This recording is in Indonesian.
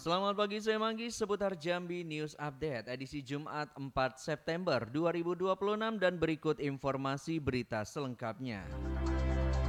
Selamat pagi, saya Manggis seputar Jambi News Update edisi Jumat 4 September 2026 dan berikut informasi berita selengkapnya.